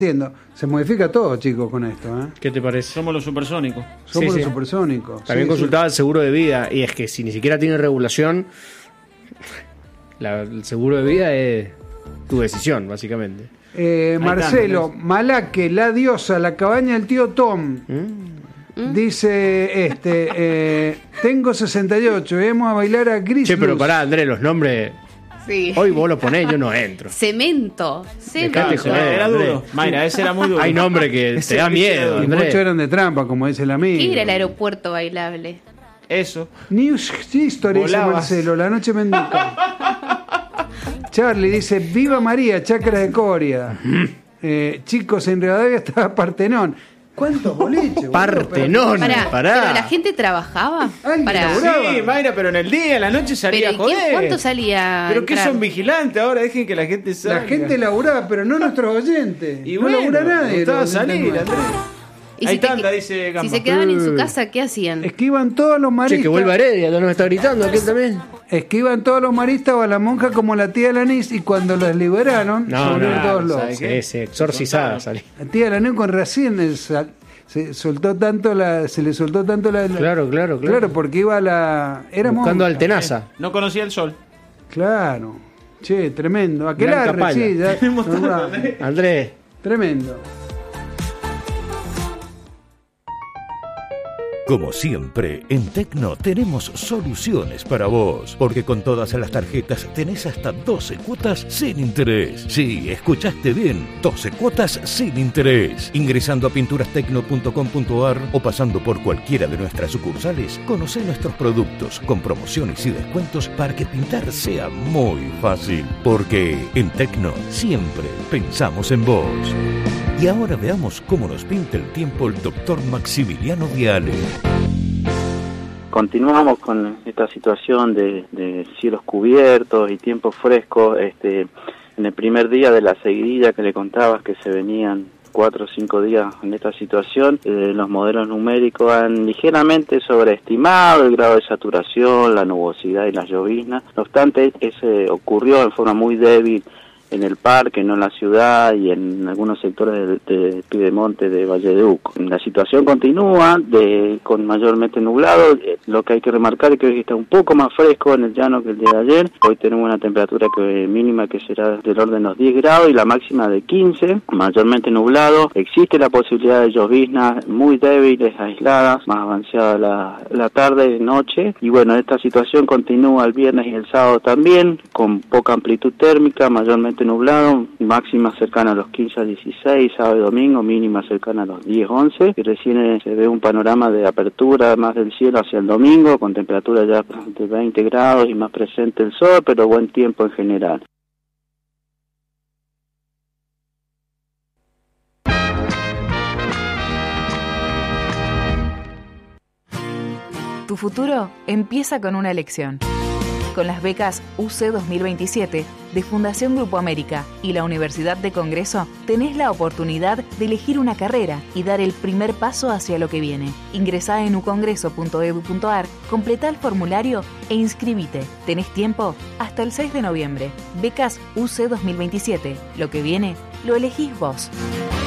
Entiendo. Se modifica todo, chicos, con esto, ¿eh? ¿Qué te parece? Somos los supersónicos. Somos Sí, los sí. supersónicos. También consultaba el seguro de vida, y es que si ni siquiera tiene regulación, el seguro de vida es tu decisión, básicamente. Marcelo, está, Malaque, La Diosa, La Cabaña del Tío Tom. Dice tengo 68, vamos a bailar a Grizzly. Che, pero pará, Andrés, los nombres... Sí. Hoy vos lo ponés, yo no entro. Cemento. Dejate joder, Era Andrés. duro. Mayra, ese era muy duro. Hay nombre que te da miedo, Y Andrés. muchos eran de trampa, como dice el amigo. ¿Qué era el aeropuerto bailable? Eso. News History, dice Volabas. Marcelo, La Noche Mendica. Charlie dice, viva María, Chacras de Coria. Chicos, en Rivadavia estaba Partenón. ¿Cuántos boliches? boludo? Partenón. Pará, Pará. ¿pero la gente trabajaba? Alguien Pará. laburaba. Sí, Mayra, pero en el día, en la noche salía Pero a ¿y joder. cuánto salía? ¿Pero qué entrar? son vigilantes ahora? Dejen que la gente salga. La gente laburaba, pero no nuestros oyentes. Y no bueno, labura nadie. me gustaba los oyentes salir, nuestros. Andrés. ¿Y Ahí si, te, tanda, que- dice si Gamba. se quedaban en su casa, qué hacían? Es que iban todos los maristas. Che, que vuelva Heredia, ya nos está gritando aquel también. Es que iban todos los maristas o a la monja como la tía de la Anís, y cuando los liberaron, se volvieron todos locos. ¿sabes qué? Sí, exorcizada salí. La tía de la Anís con recién se soltó tanto se le soltó tanto la. Claro. Claro, porque iba a la. Era Buscando monja. Altenaza. No conocía el sol. Claro. Che, tremendo. Blanca Aquelarre, Pala. sí, ya. Tenemos tanto, no, Andrés. Andrés, tremendo. Como siempre, en Tecno tenemos soluciones para vos, porque con todas las tarjetas tenés hasta 12 cuotas sin interés. Sí, escuchaste bien, 12 cuotas sin interés. Ingresando a pinturastecno.com.ar o pasando por cualquiera de nuestras sucursales, conocé nuestros productos con promociones y descuentos para que pintar sea muy fácil, porque en Tecno siempre pensamos en vos. Y ahora veamos cómo nos pinta el tiempo el doctor Maximiliano Viale. Continuamos con esta situación de cielos cubiertos y tiempo fresco. En el primer día de la seguidilla que le contabas, que se venían 4 o 5 días en esta situación, los modelos numéricos han ligeramente sobreestimado el grado de saturación, la nubosidad y las lloviznas. No obstante, ese ocurrió en forma muy débil en el parque, no en la ciudad, y en algunos sectores de Piedemonte, de Valle de Uco. La situación continúa con mayormente nublado. Lo que hay que remarcar es que hoy está un poco más fresco en el llano que el día de ayer. Hoy tenemos una temperatura mínima que será del orden de los 10 grados y la máxima de 15, mayormente nublado. Existe la posibilidad de lloviznas muy débiles, aisladas, más avanzada la tarde, noche. Y bueno, esta situación continúa el viernes y el sábado también, con poca amplitud térmica, mayormente nublado, máxima cercana a los 15 a 16, sábado y domingo, mínima cercana a los 10, 11, y recién se ve un panorama de apertura más del cielo hacia el domingo, con temperatura ya de 20 grados y más presente el sol, pero buen tiempo en general. Tu futuro empieza con una elección. Con las becas UC 2027 de Fundación Grupo América y la Universidad de Congreso, tenés la oportunidad de elegir una carrera y dar el primer paso hacia lo que viene. Ingresá en ucongreso.edu.ar, completá el formulario e inscribite. Tenés tiempo hasta el 6 de noviembre. Becas UC 2027. Lo que viene, lo elegís vos.